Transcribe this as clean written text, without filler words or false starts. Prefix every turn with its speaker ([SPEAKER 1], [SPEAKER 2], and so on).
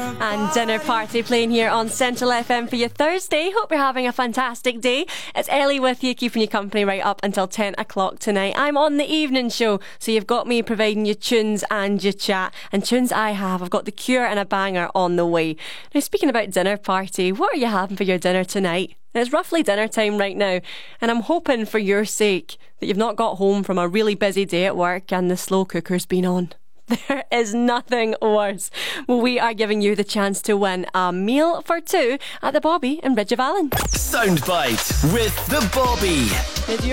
[SPEAKER 1] And Dinner Party playing here on Central FM for your Thursday. Hope you're having a fantastic day. It's Ellie with you, keeping you company right up until 10 o'clock tonight. I'm on the evening show, so you've got me providing you tunes and your chat. And tunes I've got The Cure and a banger on the way. Now, speaking about Dinner Party, what are you having for your dinner tonight? It's roughly dinner time right now, and I'm hoping for your sake that you've not got home from a really busy day at work and the slow cooker's been on. There is nothing worse. Well, we are giving you the chance to win a meal for two at the Bobby in Bridge of Allen.
[SPEAKER 2] Soundbite with the Bobby.
[SPEAKER 1] Did you